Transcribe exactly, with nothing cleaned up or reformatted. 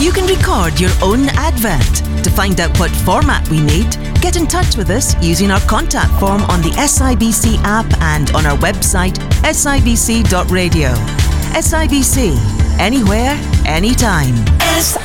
You can record your own advert. To find out what format we need, get in touch with us using our contact form on the S I B C app and on our website s i b c dot radio. S I B C, anywhere, anytime. S